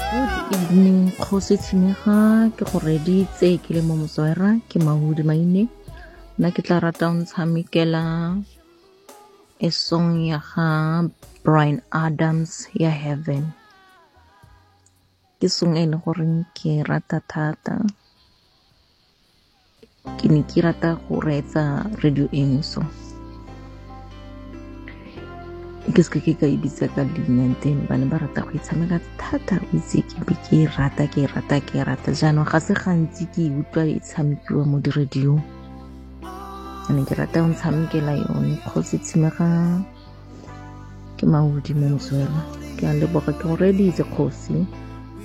Good evening, Kgosi Tshimega, ke go reditse ke le mo Moswera, ke Mahudi Maine. Nna ke tla rata go ntshamekela a song ya ga Bryan Adams ya Heaven. Ke song e le goreng ke rata thata. Ke ne ke rata go reetsa radio eno ke se ke ka ibitsa ka leina teng ba ne ba rata go itshameka thata o itse ke rata jaanong ga se gantsi ke utlwa e tshamekiwa mo di-radio. Ne ke rata go ntshamekela yone Kgosi Tshimega ke Mahudi mo Moswera. Ke a leboga ke go reditse Kgosi.